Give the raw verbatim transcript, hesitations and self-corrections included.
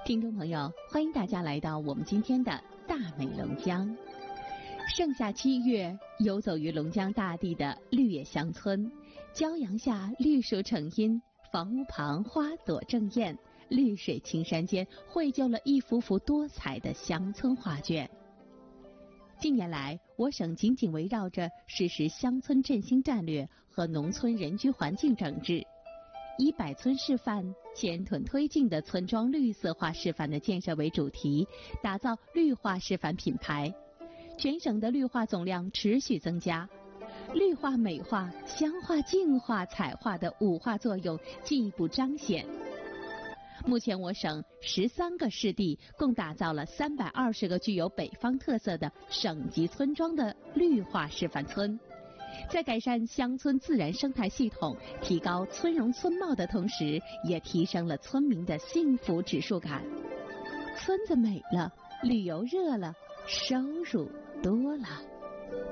听众朋友，欢迎大家来到我们今天的大美龙江。盛夏七月，游走于龙江大地的绿野乡村，骄阳下绿树成荫，房屋旁花朵正艳，绿水青山间绘就了一幅幅多彩的乡村画卷。近年来，我省紧紧围绕着实施乡村振兴战略和农村人居环境整治，以百村示范、前屯推进的村庄绿色化示范的建设为主题，打造绿化示范品牌。全省的绿化总量持续增加，绿化、美化、乡化、净化、彩化的五化作用进一步彰显。目前，我省十三个市地共打造了三百二十个具有北方特色的省级村庄的绿化示范村，在改善乡村自然生态系统、提高村容村貌的同时，也提升了村民的幸福指数感。村子美了，旅游热了，收入多了。